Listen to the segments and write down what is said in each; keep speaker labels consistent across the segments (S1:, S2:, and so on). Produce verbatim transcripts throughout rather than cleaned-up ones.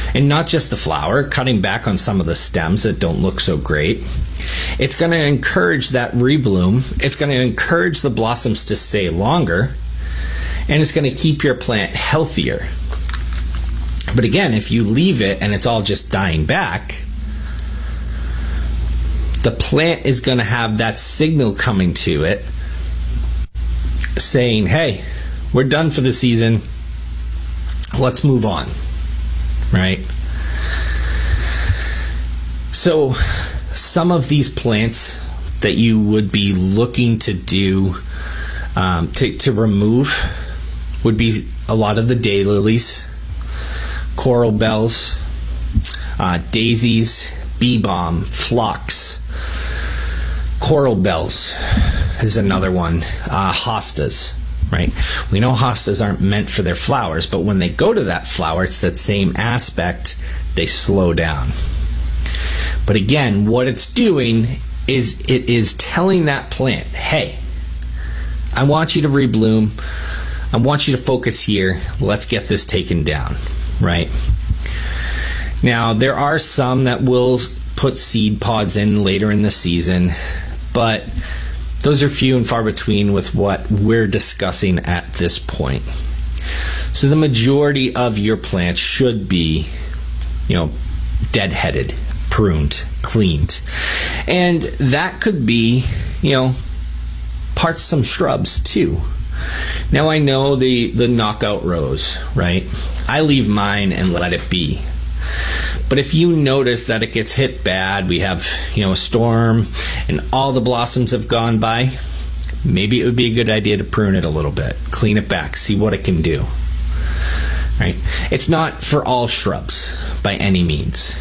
S1: And not just the flower, cutting back on some of the stems that don't look so great. It's going to encourage that rebloom. It's going to encourage the blossoms to stay longer. And it's going to keep your plant healthier. But again, if you leave it and it's all just dying back, the plant is going to have that signal coming to it saying, hey, we're done for the season. Let's move on. Right? So some of these plants that you would be looking to do, um, to, to remove would be a lot of the daylilies, coral bells, uh, daisies, bee balm, phlox, coral bells is another one, uh, hostas. Right? We know hostas aren't meant for their flowers, but when they go to that flower, it's that same aspect. They slow down. But again, what it's doing is it is telling that plant, hey, I want you to rebloom. I want you to focus here. Let's get this taken down. Right? Now, there are some that will put seed pods in later in the season, but those are few and far between with what we're discussing at this point. So the majority of your plants should be, you know, deadheaded, pruned, cleaned. And that could be, you know, parts of some shrubs too. Now I know the, the knockout rose, right? I leave mine and let it be. But if you notice that it gets hit bad, we have, you know, a storm and all the blossoms have gone by, maybe it would be a good idea to prune it a little bit, clean it back, see what it can do. Right? It's not for all shrubs by any means.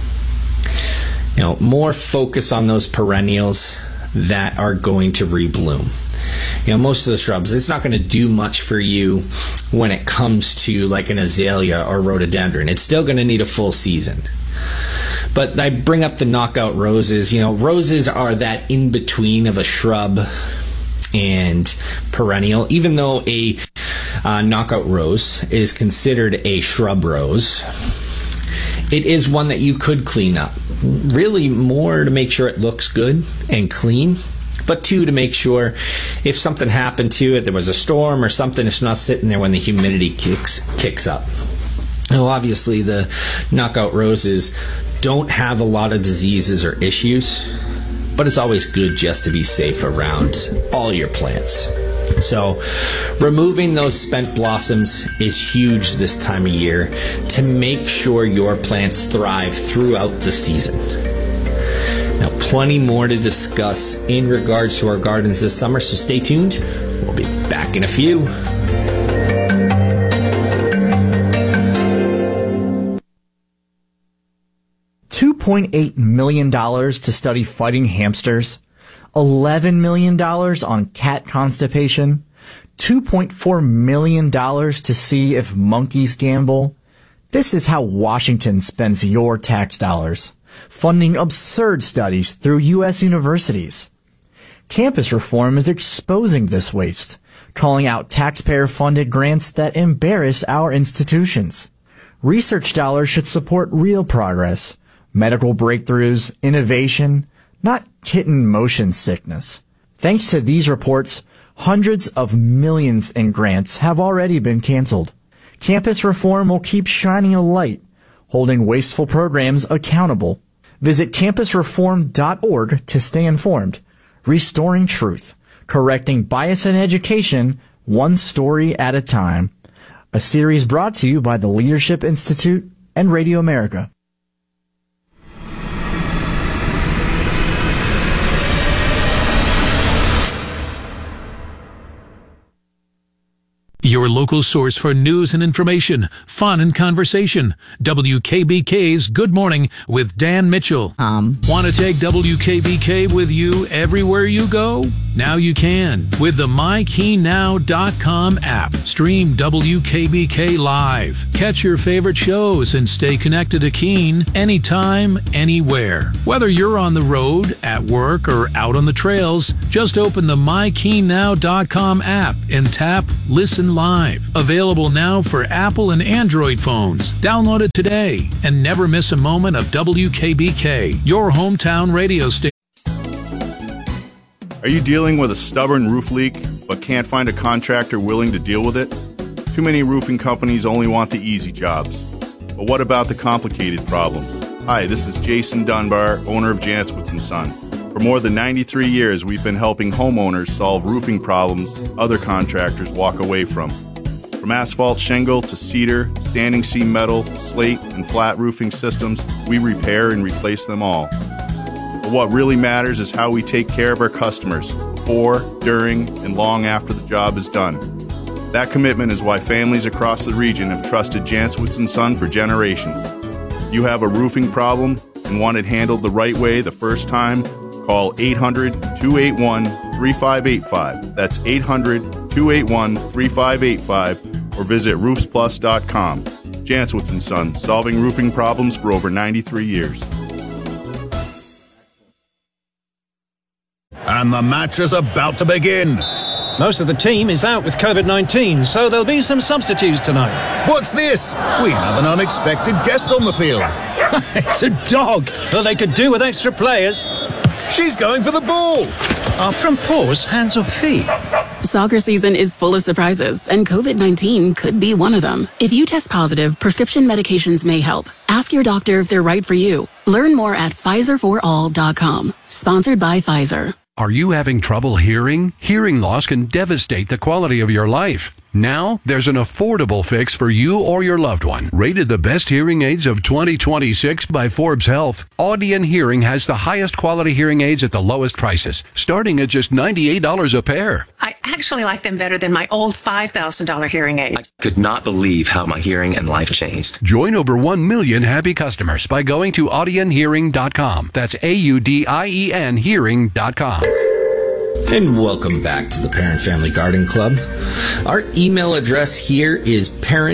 S1: You know, more focus on those perennials that are going to rebloom. You know, most of the shrubs, it's not going to do much for you when it comes to like an azalea or rhododendron. It's still going to need a full season. But I bring up the knockout roses. You know, roses are that in between of a shrub and perennial. Even though a uh, knockout rose is considered a shrub rose, it is one that you could clean up. Really more to make sure it looks good and clean. But two, to make sure if something happened to it, there was a storm or something, it's not sitting there when the humidity kicks kicks up. Now, obviously, the knockout roses don't have a lot of diseases or issues, but it's always good just to be safe around all your plants. So, removing those spent blossoms is huge this time of year to make sure your plants thrive throughout the season. Now, plenty more to discuss in regards to our gardens this summer, so stay tuned. We'll be back in a few.
S2: two point eight million dollars to study fighting hamsters, eleven million dollars on cat constipation, two point four million dollars to see if monkeys gamble. This is how Washington spends your tax dollars, funding absurd studies through U S universities. Campus reform is exposing this waste, calling out taxpayer-funded grants that embarrass our institutions. Research dollars should support real progress, medical breakthroughs, innovation, not kitten motion sickness. Thanks to these reports, hundreds of millions in grants have already been canceled. Campus reform will keep shining a light, holding wasteful programs accountable. Visit campus reform dot org to stay informed. Restoring truth, correcting bias in education, one story at a time. A series brought to you by the Leadership Institute and Radio America.
S3: Your local source for news and information, fun and conversation. W K B K's Good Morning with Dan Mitchell.
S4: Um.
S3: Want to take W K B K with you everywhere you go? Now you can with the my key now dot com app. Stream W K B K live. Catch your favorite shows and stay connected to Keene anytime, anywhere. Whether you're on the road, at work, or out on the trails, just open the my key now dot com app and tap Listen Garden Live. Available now for Apple and Android phones. Download it today and never miss a moment of W K B K, your hometown radio station.
S4: Are you dealing with a stubborn roof leak but can't find a contractor willing to deal with it? Too many roofing companies only want the easy jobs. But what about the complicated problems? Hi, this is Jason Dunbar, owner of Jantzwitz and Son. For more than ninety-three years, we've been helping homeowners solve roofing problems other contractors walk away from. From asphalt shingle to cedar, standing seam metal, slate, and flat roofing systems, we repair and replace them all. But what really matters is how we take care of our customers before, during, and long after the job is done. That commitment is why families across the region have trusted Jantzwitz and Son for generations. If you have a roofing problem and want it handled the right way the first time, call eight hundred, two eight one, three five eight five. That's eight hundred, two eight one, three five eight five or visit roofs plus dot com. Jantzwitz and Son, solving roofing problems for over ninety-three years.
S5: And the match is about to begin.
S6: Most of the team is out with COVID nineteen, so there'll be some substitutes tonight.
S5: What's this? We have an unexpected guest on the field.
S6: It's a dog. Well, they could do with extra players.
S5: She's going for the ball.
S6: Are front paws hands or feet?
S7: Soccer season is full of surprises, and COVID nineteen could be one of them. If you test positive, prescription medications may help. Ask your doctor if they're right for you. Learn more at Pfizer for all dot com. Sponsored by Pfizer.
S8: Are you having trouble hearing? Hearing loss can devastate the quality of your life. Now, there's an affordable fix for you or your loved one. Rated the best hearing aids of twenty twenty-six by Forbes Health, Audion Hearing has the highest quality hearing aids at the lowest prices, starting at just ninety-eight dollars a pair.
S9: I actually like them better than my old five thousand dollars hearing aid.
S10: I could not believe how my hearing and life changed.
S8: Join over one million happy customers by going to audion hearing dot com. That's A U D I E N hearing dot com.
S1: And welcome back to the Parent Family Garden Club. Our email address here is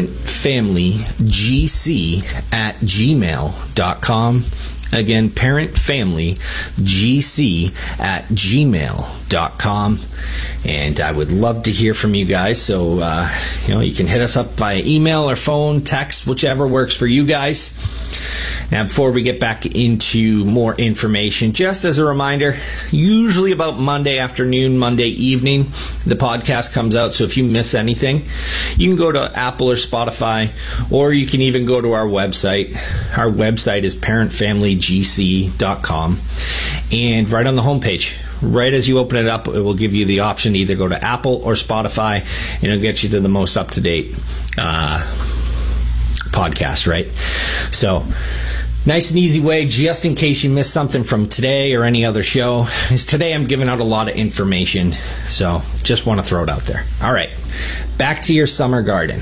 S1: parentfamilygc at gmail dot com. Again, parentfamilygc at gmail dot com. And I would love to hear from you guys. So, uh, you know, you can hit us up via email or phone, text, whichever works for you guys. Now, before we get back into more information, just as a reminder, usually about Monday afternoon, Monday evening, the podcast comes out. So if you miss anything, you can go to Apple or Spotify, or you can even go to our website. Our website is parent family g c dot com. And right on the homepage, right as you open it up, it will give you the option to either go to Apple or Spotify, and it'll get you to the most up-to-date uh, podcast, right? So, nice and easy way, just in case you missed something from today or any other show, is today I'm giving out a lot of information, so just want to throw it out there. All right, back to your summer garden.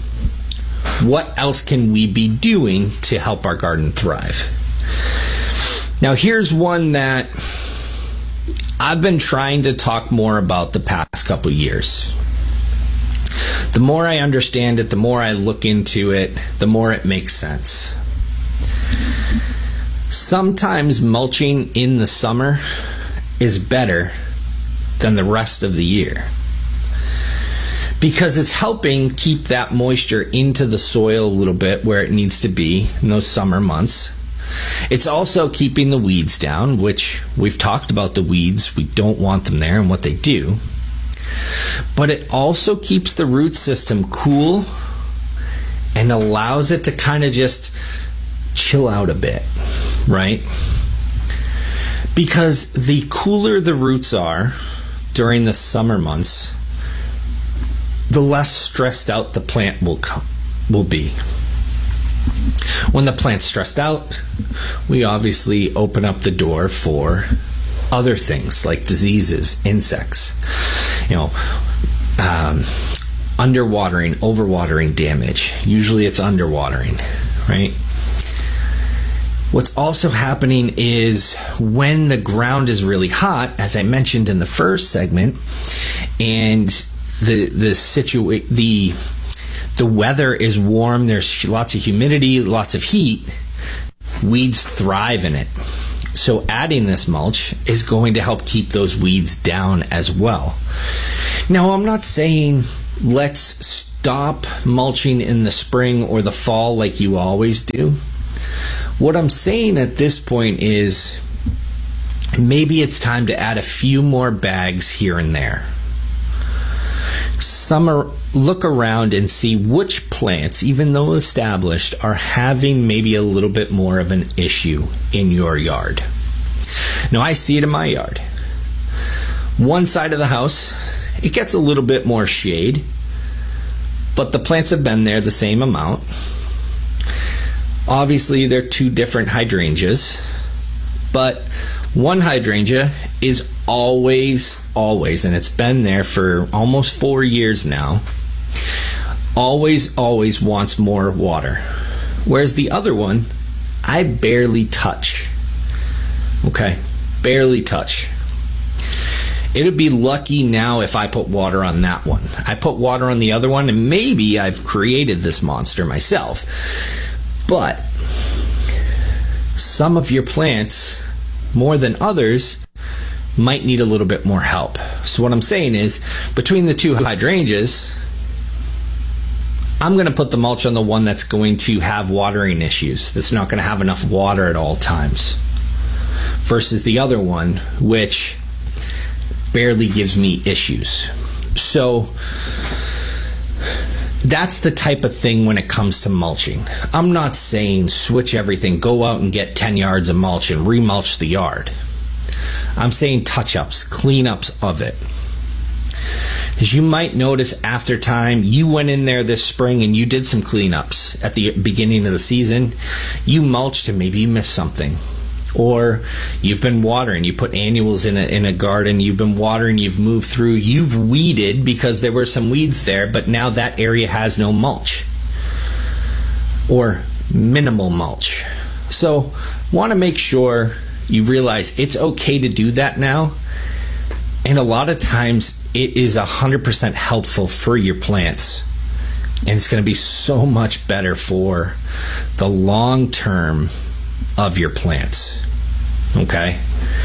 S1: What else can we be doing to help our garden thrive? Now, here's one that I've been trying to talk more about the past couple years. The more I understand it, the more I look into it, the more it makes sense. Sometimes mulching in the summer is better than the rest of the year, because it's helping keep that moisture into the soil a little bit where it needs to be in those summer months. It's also keeping the weeds down, which we've talked about the weeds. We don't want them there and what they do. But it also keeps the root system cool and allows it to kind of just chill out a bit, right? Because the cooler the roots are during the summer months, the less stressed out the plant will come, will be. When the plant's stressed out, we obviously open up the door for other things like diseases, insects, you know, um, underwatering, overwatering damage. Usually it's underwatering, right? What's also happening is when the ground is really hot, as I mentioned in the first segment, and the the situa- the the weather is warm, there's lots of humidity, lots of heat, weeds thrive in it. So adding this mulch is going to help keep those weeds down as well. Now, I'm not saying let's stop mulching in the spring or the fall like you always do. What I'm saying at this point is maybe it's time to add a few more bags here and there. Summer, look around and see which plants, even though established, are having maybe a little bit more of an issue in your yard. Now, I see it in my yard. One side of the house, it gets a little bit more shade, but the plants have been there the same amount. Obviously, they're two different hydrangeas, but one hydrangea is always, always, and it's been there for almost four years now, always, always wants more water. Whereas the other one, I barely touch. Okay, barely touch. It would be lucky now if I put water on that one. I put water on the other one, and maybe I've created this monster myself. But some of your plants, more than others, might need a little bit more help. So what I'm saying is, between the two hydrangeas, I'm going to put the mulch on the one that's going to have watering issues, that's not going to have enough water at all times, versus the other one, which barely gives me issues. So that's the type of thing when it comes to mulching. I'm not saying switch everything, go out and get ten yards of mulch and remulch the yard. I'm saying touch-ups, cleanups of it. As you might notice after time, you went in there this spring and you did some cleanups at the beginning of the season. You mulched and maybe you missed something. Or you've been watering, you put annuals in a, in a garden, you've been watering, you've moved through, you've weeded because there were some weeds there, but now that area has no mulch. Or minimal mulch. So, want to make sure you realize it's okay to do that now. And a lot of times it is one hundred percent helpful for your plants. And it's going to be so much better for the long term of your plants. Okay?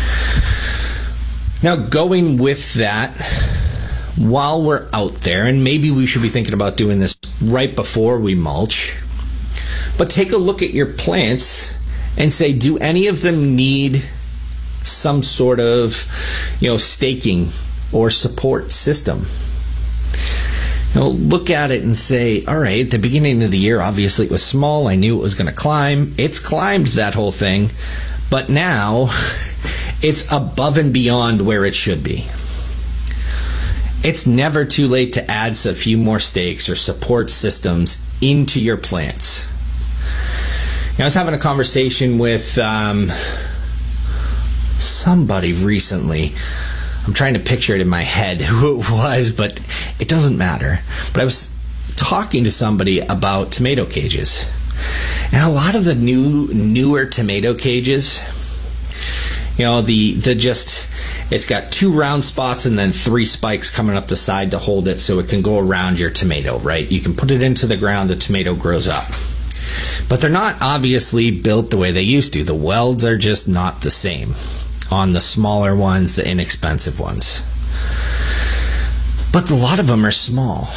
S1: Now, going with that, while we're out there, and maybe we should be thinking about doing this right before we mulch, but take a look at your plants and say, do any of them need some sort of, you know, staking or support system? You know, look at it and say, all right, at the beginning of the year, obviously it was small. I knew it was going to climb. It's climbed that whole thing. But now it's above and beyond where it should be. It's never too late to add a few more stakes or support systems into your plants. I was having a conversation with um, somebody recently. I'm trying to picture it in my head who it was, but it doesn't matter. But I was talking to somebody about tomato cages. And a lot of the new, newer tomato cages, you know, the, the just, it's got two round spots and then three spikes coming up the side to hold it so it can go around your tomato, right? You can put it into the ground, the tomato grows up. But they're not obviously built the way they used to. The welds are just not the same on the smaller ones, the inexpensive ones. But a lot of them are small.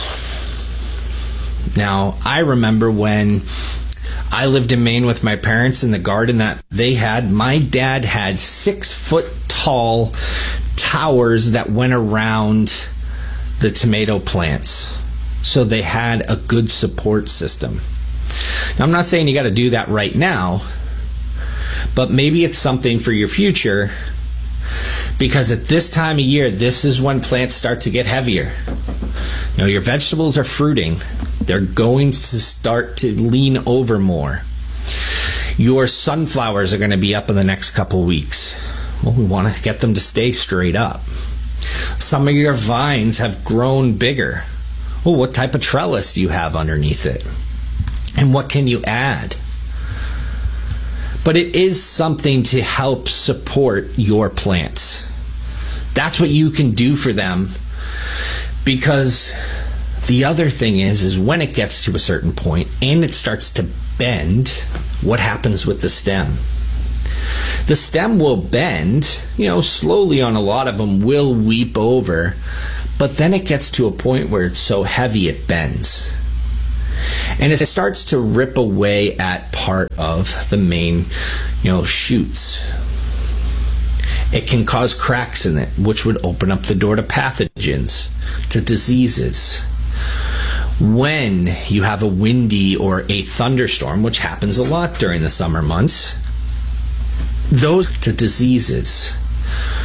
S1: Now, I remember when I lived in Maine with my parents in the garden that they had, my dad had six foot tall towers that went around the tomato plants. So they had a good support system. Now, I'm not saying you got to do that right now, but maybe it's something for your future, because at this time of year, this is when plants start to get heavier. You know, your vegetables are fruiting. They're going to start to lean over more. Your sunflowers are going to be up in the next couple weeks. Well, we want to get them to stay straight up. Some of your vines have grown bigger. Well, what type of trellis do you have underneath it? And what can you add? But it is something to help support your plants. That's what you can do for them, because the other thing is, is when it gets to a certain point and it starts to bend, what happens with the stem? The stem will bend, you know, slowly on a lot of them will weep over, but then it gets to a point where it's so heavy it bends. And it starts to rip away at part of the main, you know, shoots. It can cause cracks in it, which would open up the door to pathogens, to diseases. When you have a windy or a thunderstorm, which happens a lot during the summer months, those to diseases.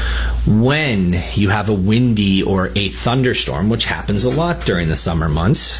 S1: When you have a windy or a thunderstorm, which happens a lot during the summer months,